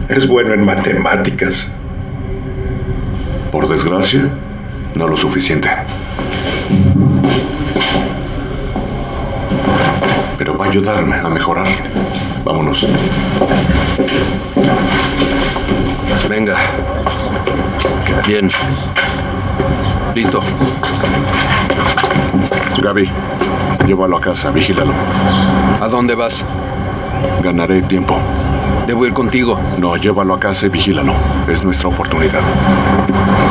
Es bueno en matemáticas. Por desgracia, no lo suficiente. Pero va a ayudarme a mejorar. Vámonos. Venga. Bien. Listo. Gaby, llévalo a casa, vigílalo. ¿A dónde vas? Ganaré tiempo. Debo ir contigo. No, llévalo a casa y vigílalo. Es nuestra oportunidad.